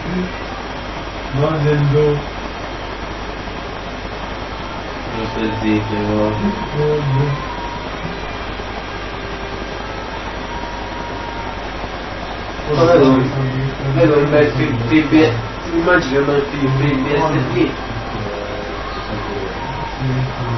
Manendo. Non stai zitto, vedo un bel film, immagino un bel film, BSD.